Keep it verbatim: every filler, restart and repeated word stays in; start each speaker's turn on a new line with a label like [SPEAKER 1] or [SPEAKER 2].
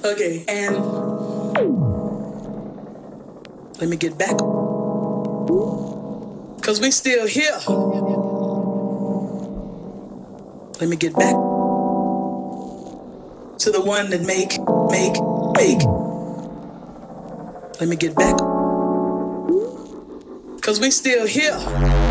[SPEAKER 1] Okay, and let me get back. Cause we still here. Let me get back to the one that make, make, make. Let me get back. Cause we still here.